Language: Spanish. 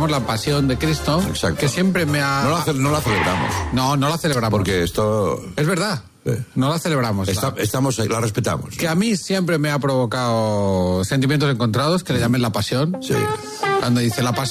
celebramos la pasión de Cristo. Exacto. Que siempre me ha... No la celebramos. No la celebramos. Porque esto... Es verdad. No la celebramos. Estamos ahí, la respetamos. Que a mí siempre me ha provocado sentimientos encontrados, que le llamen la pasión. Sí. Cuando dice la pasión